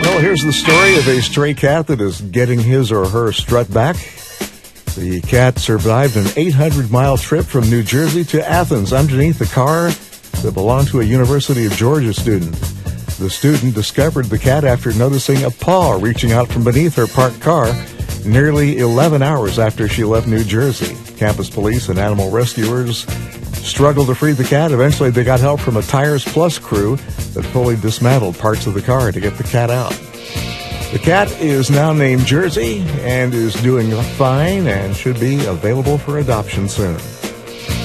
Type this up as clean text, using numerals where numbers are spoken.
Well, here's the story of a stray cat that is getting his or her strut back. The cat survived an 800-mile trip from New Jersey to Athens underneath the car that belonged to a University of Georgia student. The student discovered the cat after noticing a paw reaching out from beneath her parked car nearly 11 hours after she left New Jersey. Campus police and animal rescuers struggled to free the cat. Eventually, they got help from a Tires Plus crew that fully dismantled parts of the car to get the cat out. The cat is now named Jersey and is doing fine and should be available for adoption soon.